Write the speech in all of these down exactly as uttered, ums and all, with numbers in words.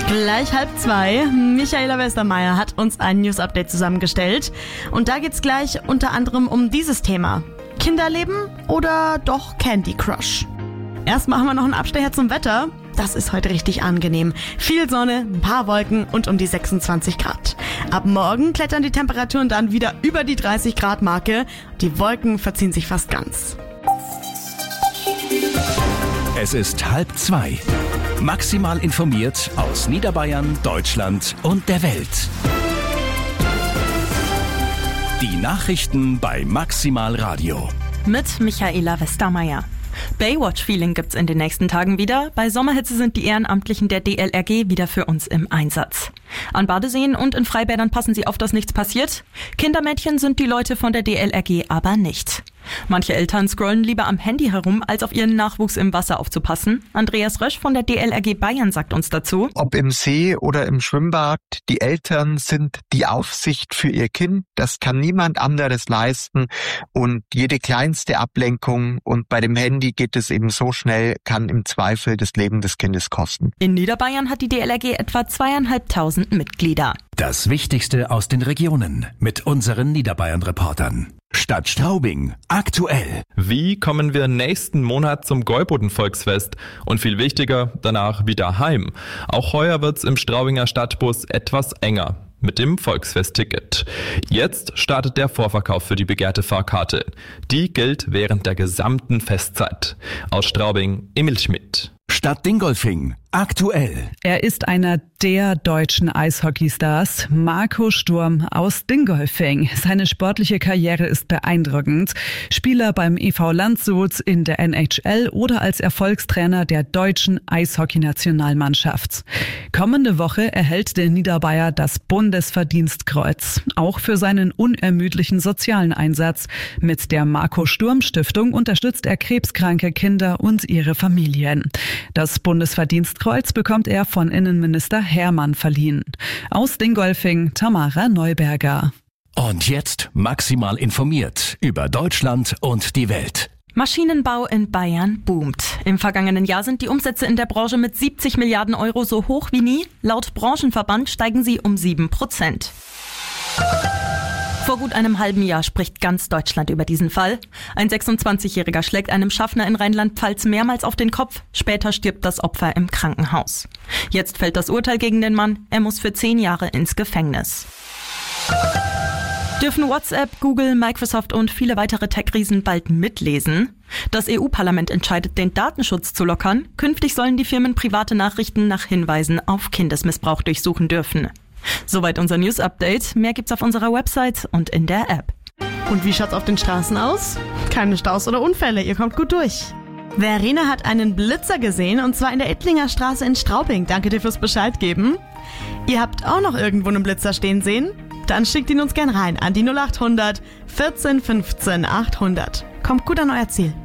Gleich halb zwei. Michaela Westermeier hat uns ein News-Update zusammengestellt. Und da geht's gleich unter anderem um dieses Thema. Kinderleben oder doch Candy Crush? Erst machen wir noch einen Abstecher zum Wetter. Das ist heute richtig angenehm. Viel Sonne, ein paar Wolken und um die sechsundzwanzig Grad. Ab morgen klettern die Temperaturen dann wieder über die dreißig Grad Marke. Die Wolken verziehen sich fast ganz. Es ist halb zwei. Maximal informiert aus Niederbayern, Deutschland und der Welt. Die Nachrichten bei Maximal Radio. Mit Michaela Westermeier. Baywatch-Feeling gibt's in den nächsten Tagen wieder. Bei Sommerhitze sind die Ehrenamtlichen der D L R G wieder für uns im Einsatz. An Badeseen und in Freibädern passen sie auf, dass nichts passiert. Kindermädchen sind die Leute von der D L R G aber nicht. Manche Eltern scrollen lieber am Handy herum, als auf ihren Nachwuchs im Wasser aufzupassen. Andreas Rösch von der D L R G Bayern sagt uns dazu: Ob im See oder im Schwimmbad, die Eltern sind die Aufsicht für ihr Kind. Das kann niemand anderes leisten. Und jede kleinste Ablenkung, und bei dem Handy geht es eben so schnell, kann im Zweifel das Leben des Kindes kosten. In Niederbayern hat die D L R G etwa zweieinhalbtausend Mitglieder. Das Wichtigste aus den Regionen mit unseren Niederbayern-Reportern. Stadt Straubing, aktuell. Wie kommen wir nächsten Monat zum Gäuboden-Volksfest? Und viel wichtiger, danach wieder heim. Auch heuer wird's im Straubinger Stadtbus etwas enger mit dem Volksfestticket. Jetzt startet der Vorverkauf für die begehrte Fahrkarte. Die gilt während der gesamten Festzeit. Aus Straubing, Emil Schmidt. Stadt Dingolfing, aktuell. Er ist einer der deutschen Eishockeystars, Marco Sturm aus Dingolfing. Seine sportliche Karriere ist beeindruckend. Spieler beim E V Landshut, in der N H L oder als Erfolgstrainer der deutschen Eishockey-Nationalmannschaft. Kommende Woche erhält der Niederbayer das Bundesverdienstkreuz, auch für seinen unermüdlichen sozialen Einsatz. Mit der Marco Sturm Stiftung unterstützt er krebskranke Kinder und ihre Familien. Das Bundesverdienstkreuz bekommt er von Innenminister Hermann verliehen. Aus Dingolfing, Tamara Neuberger. Und jetzt maximal informiert über Deutschland und die Welt. Maschinenbau in Bayern boomt. Im vergangenen Jahr sind die Umsätze in der Branche mit siebzig Milliarden Euro so hoch wie nie. Laut Branchenverband steigen sie um sieben Prozent. Vor gut einem halben Jahr spricht ganz Deutschland über diesen Fall. Ein sechsundzwanzigjähriger schlägt einem Schaffner in Rheinland-Pfalz mehrmals auf den Kopf. Später stirbt das Opfer im Krankenhaus. Jetzt fällt das Urteil gegen den Mann. Er muss für zehn Jahre ins Gefängnis. Dürfen WhatsApp, Google, Microsoft und viele weitere Tech-Riesen bald mitlesen? Das E U-Parlament entscheidet, den Datenschutz zu lockern. Künftig sollen die Firmen private Nachrichten nach Hinweisen auf Kindesmissbrauch durchsuchen dürfen. Soweit unser News-Update. Mehr gibt's auf unserer Website und in der App. Und wie schaut's auf den Straßen aus? Keine Staus oder Unfälle, ihr kommt gut durch. Verena hat einen Blitzer gesehen, und zwar in der Ettlinger Straße in Straubing. Danke dir fürs Bescheid geben. Ihr habt auch noch irgendwo einen Blitzer stehen sehen? Dann schickt ihn uns gern rein an die null achthundert vierzehn fünfzehn achthundert. Kommt gut an euer Ziel.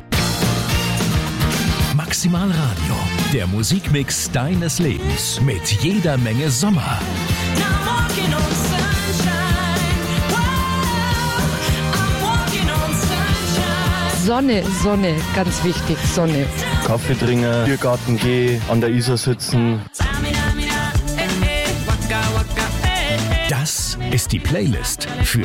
Maximal Radio, der Musikmix deines Lebens mit jeder Menge Sommer. Sonne, Sonne, ganz wichtig, Sonne. Kaffee trinken, Biergarten gehen, an der Isar sitzen. Das ist die Playlist für